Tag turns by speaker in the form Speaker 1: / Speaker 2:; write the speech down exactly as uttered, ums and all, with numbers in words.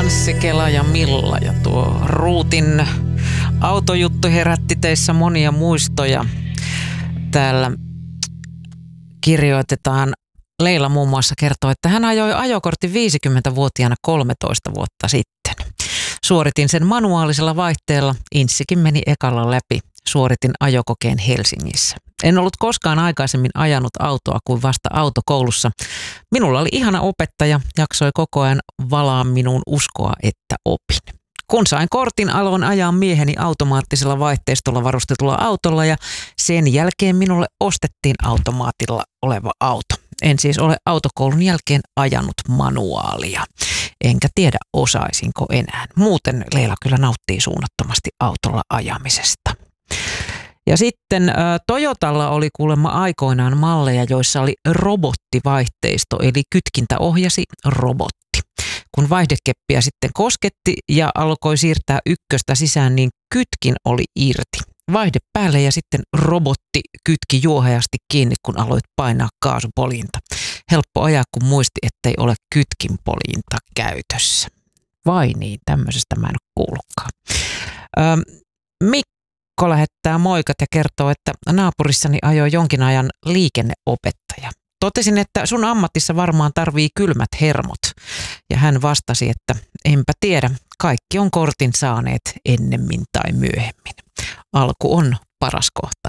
Speaker 1: Anssi, Kela ja Milla. Ja tuo Ruutin autojuttu herätti teissä monia muistoja. Täällä kirjoitetaan, Leila muun muassa kertoo, että hän ajoi ajokortin viisikymmentävuotiaana kolmetoista vuotta sitten. Suoritin sen manuaalisella vaihteella, inssikin meni ekalla läpi. Suoritin ajokokeen Helsingissä. En ollut koskaan aikaisemmin ajanut autoa kuin vasta autokoulussa. Minulla oli ihana opettaja, jaksoi koko ajan valaa minuun uskoa, että opin. Kun sain kortin, aloin ajaa mieheni automaattisella vaihteistolla varustetulla autolla ja sen jälkeen minulle ostettiin automaatilla oleva auto. En siis ole autokoulun jälkeen ajanut manuaalia. Enkä tiedä, osaisinko enää. Muuten Leila kyllä nauttii suunnattomasti autolla ajamisesta. Ja sitten Toyotalla oli kuulemma aikoinaan malleja, joissa oli robottivaihteisto, eli kytkintä ohjasi robotti. Kun vaihdekeppiä sitten kosketti ja alkoi siirtää ykköstä sisään, niin kytkin oli irti. Vaihde päälle ja sitten robotti kytki juoheasti kiinni, kun aloit painaa kaasupoljinta. Helppo ajaa, kun muisti, ettei ole kytkinpoljinta käytössä. Vai niin, tämmöisestä mä en ole kuullutkaan. Öö, Mikko lähettää moikat ja kertoo, että naapurissani ajoi jonkin ajan liikenneopettaja. Totesin, että sun ammatissa varmaan tarvii kylmät hermot. Ja hän vastasi, että enpä tiedä, kaikki on kortin saaneet ennemmin tai myöhemmin. Alku on paras kohta